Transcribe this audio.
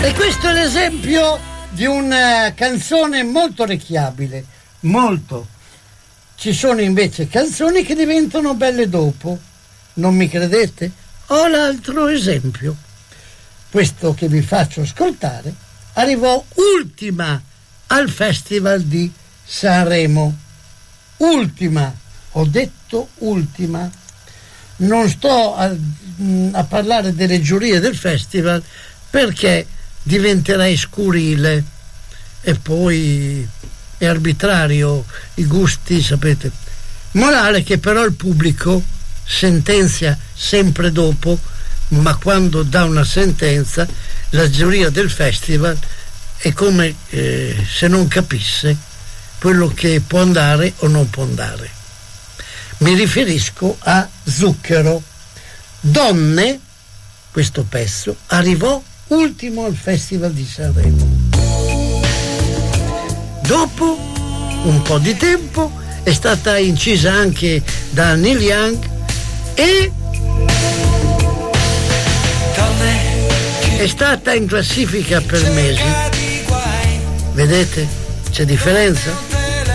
E questo è l'esempio di una canzone molto orecchiabile, molto. Ci sono invece canzoni che diventano belle dopo. Non mi credete? Ho l'altro esempio. Questo che vi faccio ascoltare arrivò ultima al Festival di Sanremo. Ultima, ho detto ultima. Non sto a parlare delle giurie del festival perché diventerei scurile e poi è arbitrario, i gusti, sapete. Morale che però il pubblico sentenzia sempre dopo, ma quando dà una sentenza la giuria del festival è come se non capisse quello che può andare o non può andare. Mi riferisco a Zucchero. Donne, questo pezzo, arrivò ultimo al Festival di Sanremo. Dopo un po' di tempo è stata incisa anche da Neil Young e è stata in classifica per mesi. Vedete? C'è differenza?